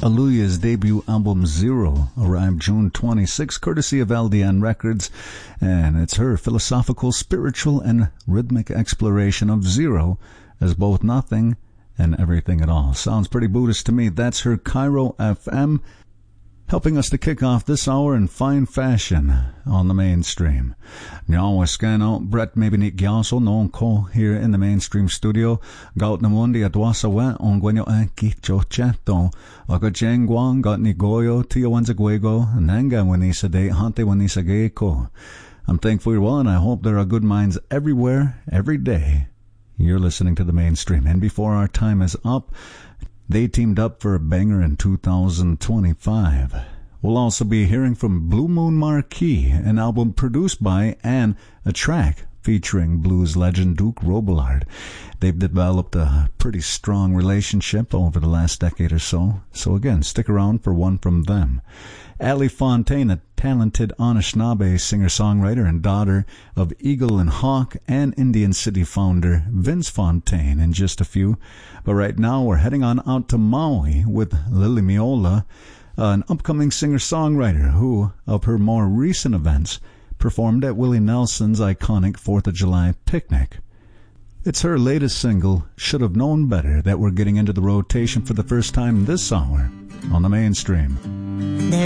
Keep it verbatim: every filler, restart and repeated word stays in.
Aaliyah's debut album Zero arrived June twenty-sixth, courtesy of L D N Records, and it's her philosophical, spiritual, and rhythmic exploration of zero as both nothing and everything at all. Sounds pretty Buddhist to me. That's her Cairo F M, helping us to kick off this hour in fine fashion on the mainstream. Now we scan out Brett Mabinik Gyaso non ko here in the mainstream studio. Gaut namundi adwasa we on gwenyo anki chocheto. Aga jengwang got ni goyo tiyo wanzagwego nanga wanisa de hante wanisa geiko. I'm thankful you're well, and I hope there are good minds everywhere, every day. You're listening to the mainstream, and before our time is up, they teamed up for a banger in two thousand twenty-five. We'll also be hearing from Blue Moon Marquee, an album produced by and a track featuring blues legend Duke Robillard. They've developed a pretty strong relationship over the last decade or so. So again, stick around for one from them. Ali Fontaine, a talented Anishinaabe singer-songwriter and daughter of Eagle and Hawk and Indian City founder Vince Fontaine in just a few. But right now we're heading on out to Maui with Lily Miola, an upcoming singer-songwriter who, of her more recent events, performed at Willie Nelson's iconic fourth of July picnic. It's her latest single, Should Have Known Better, that we're getting into the rotation for the first time this hour on the mainstream.